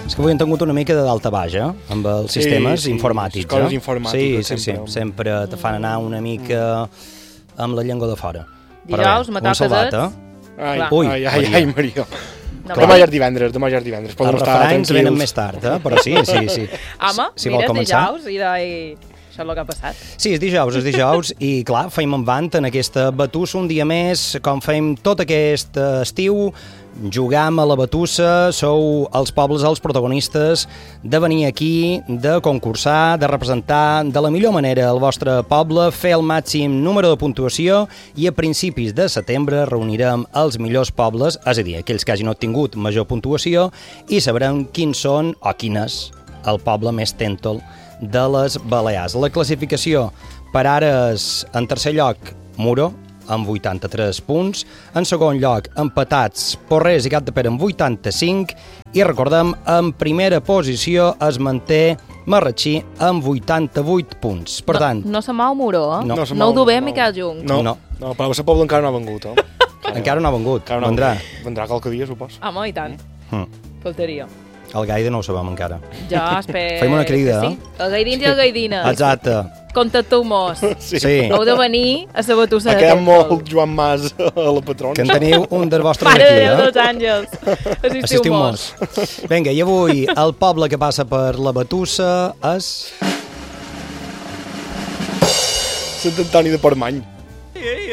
És que avui hem tingut una mica de dalta baix, amb els sistemes informàtics. Coses informàtiques. Sí. Sempre te fan anar una mica amb la llengua de fora. Dijous, me toca Ai, Maria. Demà ja és divendres. Els refranys venen més tard, però sí. Home, mira, dijous i això és el que ha passat. Sí, és dijous i clar, feim en vant en aquesta batussa un dia més, com fem tot aquest estiu, jugam a la batussa, sou els pobles els protagonistes de venir aquí, de concursar, de representar de la millor manera el vostre poble, fer el màxim número de puntuació i a principis de setembre reunirem els millors pobles, és a dir, aquells que hagin obtingut major puntuació i sabrem quins són o quines el poble més tèntol de les Balears. La classificació per ara és en tercer lloc Muro, amb 83 punts. En segon lloc, empatats Porrers i Capdepera amb 85. I recordem, en primera posició es manté Marratxí amb 88 punts. Per tant... No se mou Muro, eh? No ho dubem, Miquel Jung. No, però el poble encara no ha vengut, Encara no ha vengut. Vendrà qualque dia, supos. Home, i tant. Faltaria. El Gaide no ho sabem encara. Ja, espera. Fem una crida, sí. El Gaidins i el Gaidines. Exacte. Contacteu-mos. Sí. Heu de venir a la batussa de Tèntol. Ha quedat molt Joan Mas a la patrona. Que en teniu un dels vostres Mare aquí, de Déu dels Àngels. Assistiu-mos. Vinga, i avui el poble que passa per la batussa és... Sant Antoni de Portmany.